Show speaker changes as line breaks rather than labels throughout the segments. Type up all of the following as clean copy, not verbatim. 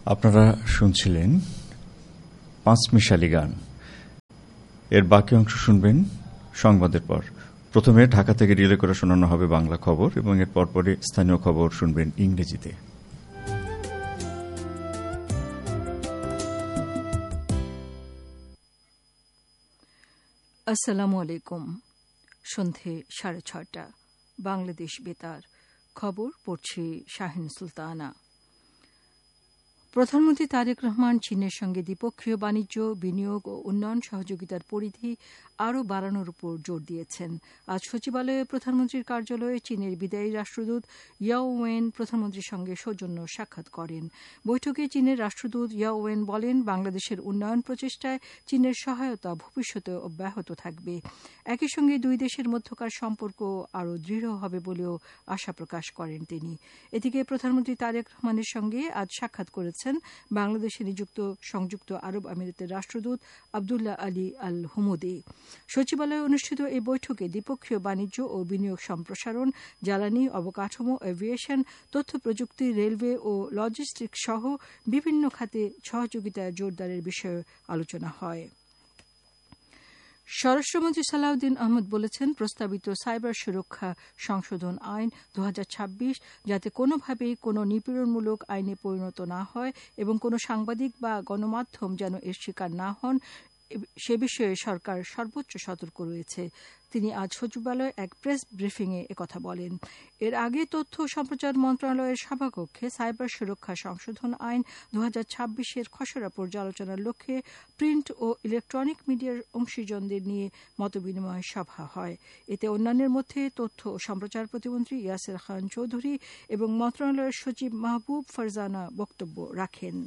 আপনারা শুনছিলেন পাঁচমিশালি গান। এর বাকি অংশ শুনবেন সংবাদের পর। প্রথমে ঢাকা থেকে রিলে করে শোনানো হবে বাংলা খবর এবং এর পরপরই স্থানীয় খবর শুনবেন ইংরেজিতে।
আসসালামু আলাইকুম। সন্ধে 6:30 বাংলাদেশ বেতার খবর পড়ছি শাহিন সুলতানা। প্রধানমন্ত্রী তারেক রহমান চীনের সঙ্গে দ্বিপক্ষীয় বাণিজ্য, বিনিয়োগ ও উন্নয়ন সহযোগিতার পরিধি আরও বাড়ানোর উপর জোর দিয়েছেন। আজ সচিবালয়ে প্রধানমন্ত্রীর কার্যালয়ে চীনের বিদায়ী রাষ্ট্রদূত ইয়াও ওয়েন প্রধানমন্ত্রীর সঙ্গে সৌজন্য সাক্ষাৎ করেন। বৈঠকে চীনের রাষ্ট্রদূত ইয়াও ওয়েন বলেন, বাংলাদেশের উন্নয়ন প্রচেষ্টায় চীনের সহায়তা ভবিষ্যতে অব্যাহত থাকবে। একই সঙ্গে দুই দেশের মধ্যকার সম্পর্ক আরও দৃঢ় হবে বলেও আশা প্রকাশ করেন তিনি। এদিকে প্রধানমন্ত্রী তারেক রহমানের সঙ্গে আজ সাক্ষাৎ করেছেন বাংলাদেশে নিযুক্ত সংযুক্ত আরব আমিরাতের রাষ্ট্রদূত আবদুল্লাহ আলী আল হুমুদি। সচিবালয়ে অনুষ্ঠিত এই বৈঠকে দ্বিপক্ষীয় বাণিজ্য ও বিনিয়োগ সম্প্রসারণ, জ্বালানি, অবকাঠামো, এভিয়েশন, তথ্য প্রযুক্তি, রেলওয়ে ও লজিস্টিক্স সহ বিভিন্ন খাতে সহযোগিতা জোরদারের বিষয়ে আলোচনা হয়। স্বরাষ্ট্রমন্ত্রী সালাউদ্দিন আহমদ বলেছেন, প্রস্তাবিত সাইবার সুরক্ষা সংশোধন আইন 2026 যাতে কোনোভাবেই কোনো নিপীড়নমূলক আইনে পরিণত না হয় এবং কোনো সাংবাদিক বা গণমাধ্যম যেন এর শিকার না হন, সে বিষয়ে সরকার সর্বোচ্চ সতর্ক রয়েছে। তিনি আজ সচিবালয়ে এক প্রেস ব্রিফিংয়ে একথা বলেন। এর আগে তথ্য ও সম্প্রচার মন্ত্রণালয়ের সভাকক্ষে সাইবার সুরক্ষা সংশোধন আইন 2026-এর খসড়া পর্যালোচনার লক্ষ্যে প্রিন্ট ও ইলেকট্রনিক মিডিয়ার অংশীজনদের নিয়ে মতবিনিময় সভা হয়। এতে অন্যান্যের মধ্যে তথ্য ও সম্প্রচার প্রতিমন্ত্রী ইয়াসির খান চৌধুরী এবং মন্ত্রণালয়ের সচিব মাহবুব ফারজানা বক্তব্য রাখেন।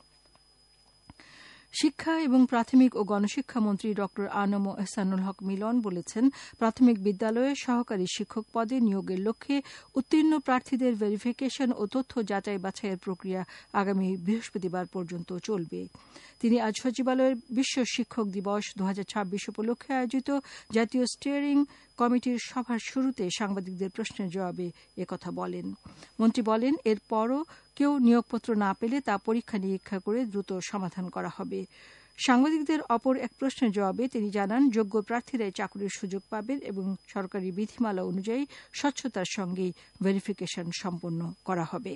শিক্ষা এবং প্রাথমিক ও গণশিক্ষা মন্ত্রী ড আনম এহসানুল হক মিলন বলেছেন, প্রাথমিক বিদ্যালয়ে সহকারী শিক্ষক পদে নিয়োগের লক্ষ্যে উত্তীর্ণ প্রার্থীদের ভেরিফিকেশন ও তথ্য যাচাই বাছাইয়ের প্রক্রিয়া আগামী বৃহস্পতিবার পর্যন্ত চলবে। তিনি আজ সচিবালয়ের বিশ্ব শিক্ষক দিবস 2026 উপলক্ষে আয়োজিত জাতীয় স্টিয়ারিং কমিটির সভার শুরুতে সাংবাদিকদের প্রশ্নের জবাবে একথা বলেন। মন্ত্রী বলেন, এরপরও কেউ নিয়োগপত্র না পেলে তা পরীক্ষা নিরীক্ষা করে দ্রুত সমাধান করা হবে। সাংবাদিকদের অপর এক প্রশ্নের জবাবে তিনি জানান, যোগ্য প্রার্থীরাই চাকরির সুযোগ পাবেন এবং সরকারি বিধিমালা অনুযায়ী স্বচ্ছতার সঙ্গেই ভেরিফিকেশন সম্পন্ন করা হবে।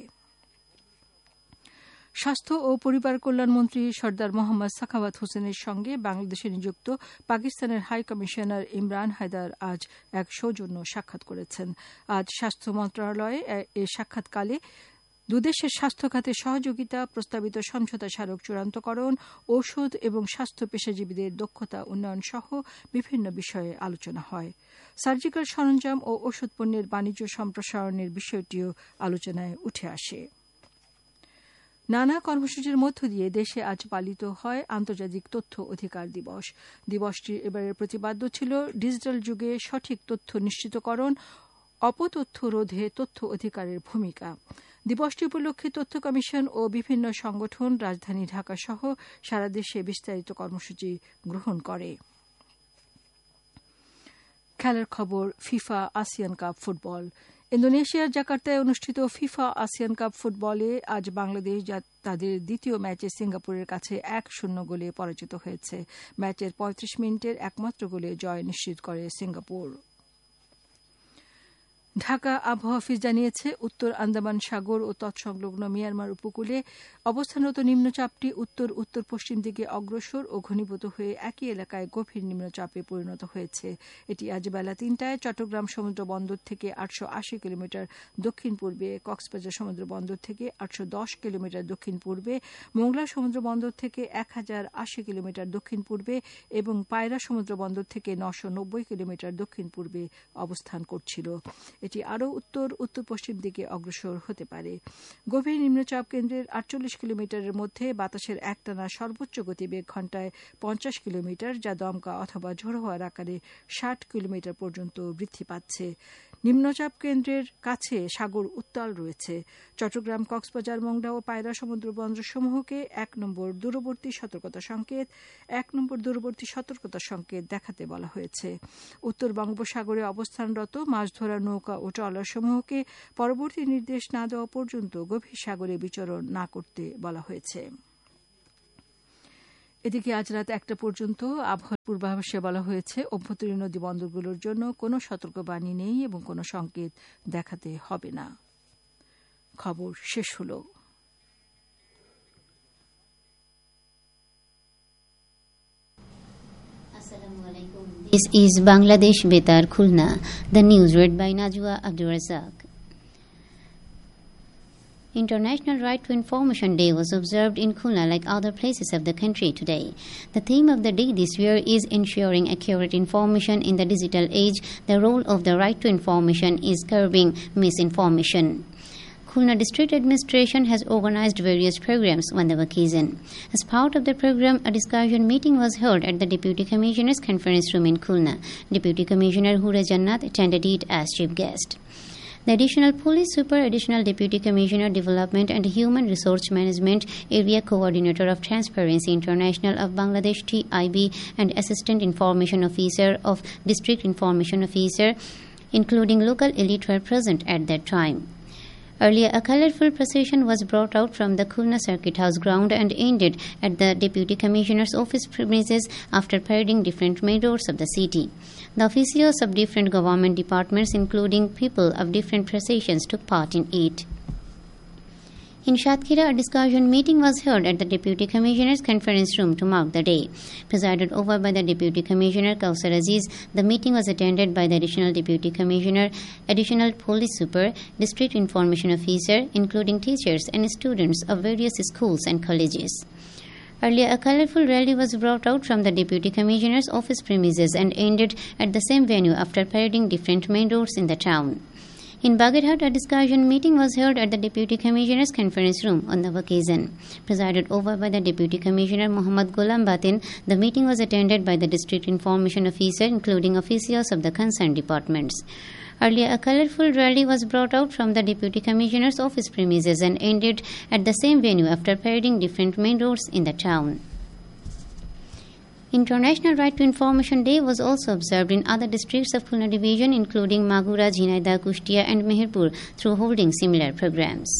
স্বাস্থ্য ও পরিবার কল্যাণ মন্ত্রী সর্দার মোহাম্মদ সাখাওয়াত হোসেনের সঙ্গে বাংলাদেশে নিযুক্ত পাকিস্তানের হাই কমিশনার ইমরান হায়দার আজ এক সৌজন্য সাক্ষাৎ করেছেন। আজ স্বাস্থ্য মন্ত্রণালয়ে এ সাক্ষাৎকালে দুদেশের স্বাস্থ্য খাতে সহযোগিতা, প্রস্তাবিত সমঝোতা স্মারক চূড়ান্তকরণ, ঔষধ এবং স্বাস্থ্য পেশাজীবীদের দক্ষতা উন্নয়ন সহ বিভিন্ন বিষয়ে আলোচনা হয়। সার্জিক্যাল সরঞ্জাম ও ওষুধ পণ্যের বাণিজ্য সম্প্রসারণের বিষয়টিও আলোচনায় উঠে আসে। নানা কর্মসূচির মধ্য দিয়ে দেশে আজ পালিত হয় আন্তর্জাতিক তথ্য অধিকার দিবস। দিবসটির এবারের প্রতিপাদ্য ছিল ডিজিটাল যুগে সঠিক তথ্য নিশ্চিতকরণ, অপতথ্য রোধে তথ্য অধিকারের ভূমিকা। দিবসটি উপলক্ষে তথ্য কমিশন ও বিভিন্ন সংগঠন রাজধানী ঢাকা সহ সারা দেশে বিস্তারিত কর্মসূচি গ্রহণ করে। খেলার খবর। FIFA ASEAN cup football. ইন্দোনেশিয়ার জাকার্তায় অনুষ্ঠিত ফিফা আসিয়ান কাপ ফুটবলে আজ বাংলাদেশ তাদের দ্বিতীয় ম্যাচে সিঙ্গাপুরের কাছে 1-0 গোলে পরাজিত হয়েছে। ম্যাচের 35 মিনিটের একমাত্র গোলে জয় নিশ্চিত করে সিঙ্গাপুর। ঢাকা আবহাওয়া অফিস জানিয়েছে, উত্তর আন্দামান সাগর ও তৎসংলগ্ন মিয়ানমার উপকূলে অবস্থানরত নিম্নচাপটি উত্তর উত্তর পশ্চিম দিকে অগ্রসর ও ঘনীভূত হয়ে একই এলাকায় গভীর নিম্নচাপে পরিণত হয়েছে। এটি আজ বেলা 3টায় চট্টগ্রাম সমুদ্র বন্দর থেকে 880 কিলোমিটার দক্ষিণ পূর্বে, কক্সবাজার সমুদ্র বন্দর থেকে 810 কিলোমিটার দক্ষিণ পূর্বে, মোংলা সমুদ্র বন্দর থেকে 1080 কিলোমিটার দক্ষিণ পূর্বে এবং পায়রা সমুদ্র বন্দর থেকে 990 কিলোমিটার দক্ষিণ পূর্বে অবস্থান করছিল। এটি আরও উত্তর উত্তর পশ্চিম দিকে অগ্রসর হতে পারে। গভীর নিম্নচাপ কেন্দ্রের 48 কিলোমিটারের মধ্যে বাতাসের একটানা সর্বোচ্চ গতিবেগ ঘণ্টায় 50 কিলোমিটার, যা দমকা অথবা ঝোড়ো হওয়ার আকারে 60 কিলোমিটার পর্যন্ত বৃদ্ধি পাচ্ছে। নিম্নচাপ কেন্দ্রের কাছে সাগর উত্তাল রয়েছে। চট্টগ্রাম, কক্সবাজার, মংলা ও পায়রা সমুদ্র বন্দরসমূহকে 1 নম্বর দূরবর্তী সতর্কতা সংকেত দেখাতে বলা হয়েছে। উত্তর বঙ্গোপসাগরে অবস্থানরত মাছ ধরার নৌকা ও ট্রলারসমূহকে পরবর্তী নির্দেশ না দেওয়া পর্যন্ত গভীর সাগরে বিচরণ না করতে বলা হয়েছে। এদিকে আজ রাত 1টা পর্যন্ত আবহাওয়ার পূর্বাভাসে বলা হয়েছে অভ্যন্তরীণ নদী বন্দরগুলোর জন্য কোনো সতর্কবাণী নেই এবং কোনো সংকেত দেখাতে হবে না। খবর শেষ হলো।
This is Bangladesh Betar Khulna. The news read by Najwa Abdul Razak. International Right to Information Day was observed in Khulna like other places of the country today. The theme of the day this year is ensuring accurate information in the digital age. The role of the right to information is curbing misinformation. Khulna District Administration has organized various programs on the occasion. As part of the program, a discussion meeting was held at the Deputy Commissioner's conference room in Khulna. Deputy Commissioner Hure Jannat attended it as chief guest. The Additional Police Super, Additional Deputy Commissioner Development and Human Resource Management, Area Coordinator of Transparency International of Bangladesh TIB, and Assistant Information Officer of District Information Officer, including local elite, were present at that time. Earlier, a colorful procession was brought out from the Khulna Circuit House ground and ended at the Deputy Commissioner's office premises after parading different main roads of the city. The officials of different government departments, including people of different processions, took part in it. In Shatkhira, a discussion meeting was held at the Deputy Commissioner's conference room to mark the day. Presided over by the Deputy Commissioner Kausar Aziz, the meeting was attended by the Additional Deputy Commissioner, Additional Police Super, District Information Officer, including teachers and students of various schools and colleges. Earlier, a colorful rally was brought out from the Deputy Commissioner's office premises and ended at the same venue after parading different main roads in the town. In Bagirhat, a discussion meeting was held at the Deputy Commissioner's conference room on the occasion. Presided over by the Deputy Commissioner Muhammad Ghulam Batin, the meeting was attended by the District Information Officer, including officials of the concerned departments. Earlier, a colorful rally was brought out from the Deputy Commissioner's office premises and ended at the same venue after parading different main roads in the town. International Right to Information Day was also observed in other districts of Khulna Division, including Magura, Jhinaida, Kushtia and Meherpur, through holding similar programs.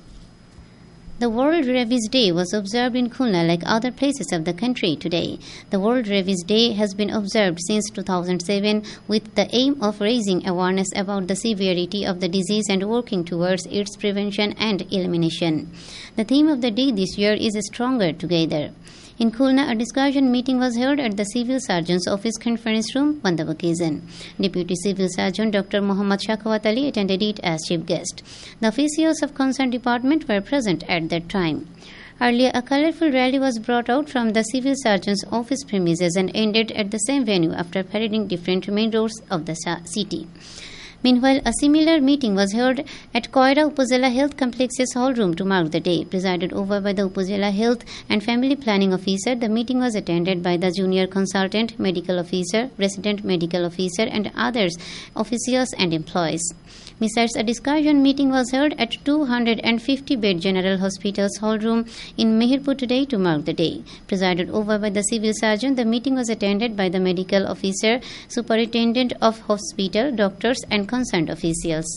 The World Rabies Day was observed in Khulna like other places of the country today. The World Rabies Day has been observed since 2007 with the aim of raising awareness about the severity of the disease and working towards its prevention and elimination. The theme of the day this year is Stronger Together. In Khulna, a discussion meeting was held at the Civil Surgeon's Office conference room on the occasion. Deputy Civil Surgeon Dr. Muhammad Shakhawat Ali attended it as chief guest. The officials of concerned department were present at that time. Earlier, a colorful rally was brought out from the Civil Surgeon's Office premises and ended at the same venue after parading different main roads of the city. Meanwhile, a similar meeting was held at Koira Upazila Health Complex's hall room to mark the day. Presided over by the Upazila Health and Family Planning Officer, the meeting was attended by the Junior Consultant Medical Officer, Resident Medical Officer and others officials and employees. Besides, a discussion meeting was held at 250-bed General Hospital's hall room in Meherpur today to mark the day. Presided over by the Civil Surgeon, the meeting was attended by the Medical Officer, Superintendent of Hospital, doctors and concerned officials.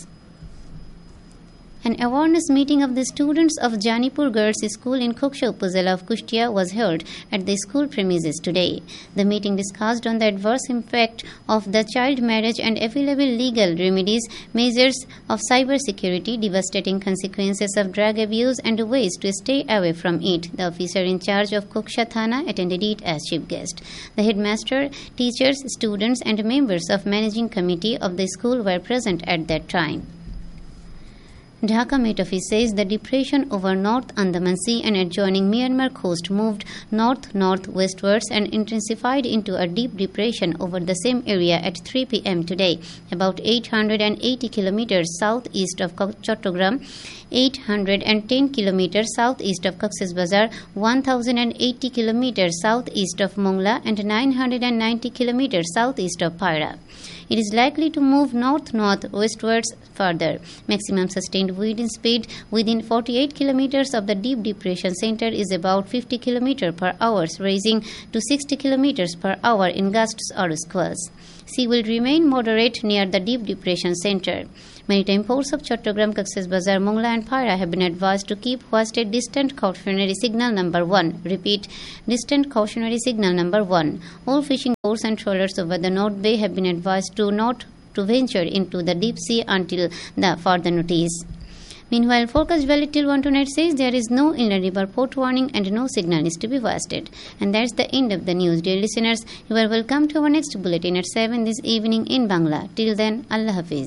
An awareness meeting of the students of Janipur Girls School in Koksha Upazila of Kushtia was held at the school premises today. The meeting discussed on the adverse impact of the child marriage and available legal remedies, measures of cyber security, devastating consequences of drug abuse and ways to stay away from it. The officer in charge of Koksha Thana attended it as chief guest. The headmaster, teachers, students and members of managing committee of the school were present at that time. Dhaka Met Office says the depression over North Andaman Sea and adjoining Myanmar coast moved north-northwestwards and intensified into a deep depression over the same area at 3 p.m. today, about 880 kilometers southeast of Chattogram, 810 kilometers southeast of Cox's Bazar, 1080 kilometers southeast of Mongla, and 990 kilometers southeast of Paira. It is likely to move north-northwestwards further. Maximum sustained wind speed within 48 kilometers of the deep depression center is about 50 kilometers per hour, rising to 60 kilometers per hour in gusts or squalls. Sea will remain moderate near the deep depression center. Maritime ports of Chattogram, Cox's Bazar, Mongla and Paira have been advised to keep hoisted distant cautionary signal number 1. Repeat, distant cautionary signal number 1. All fishing boats and trawlers over the North Bay have been advised not to venture into the deep sea until the further notice. Meanwhile, forecast valid till 1 tonight says there is no inland river port warning and no signal is to be hoisted. And that's the end of the news. Dear listeners, you are welcome to our next bulletin at 7 this evening in Bangla. Till then, Allah Hafiz.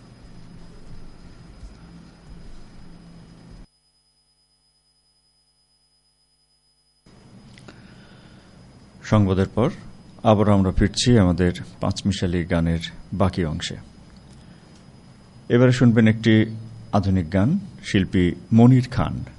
সংবাদের পর আবার আমরা ফিরছি আমাদের পাঁচমিশালি গানের বাকি অংশে। এবারে শুনবেন একটি আধুনিক গান, শিল্পী মনির খান।